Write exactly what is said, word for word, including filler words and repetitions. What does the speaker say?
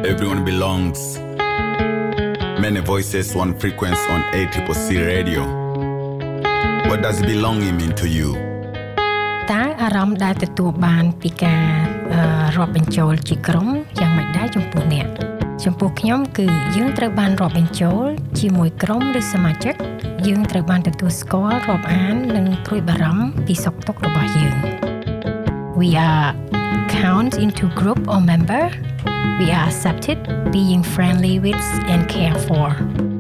Everyone belongs. Many voices, one frequency on A C C C Radio. What does belonging mean to you? តើអារម្មណ៍ដែលទទួលបានពីការរាប់បញ្ចូលជាក្រុមយ៉ាងម៉េចដែរចំពោះអ្នកចំពោះខ្ញុំគឺយើងត្រូវបានរាប់បញ្ចូលជាមួយក្រុមឬសមាជិកយើងត្រូវបានទទួលស្គាល់រាប់អាននិងព្រួយបារម្ភពីសុខទុក្ខរបស់យើង We are count into group or member. We are accepted, being friendly with and cared for.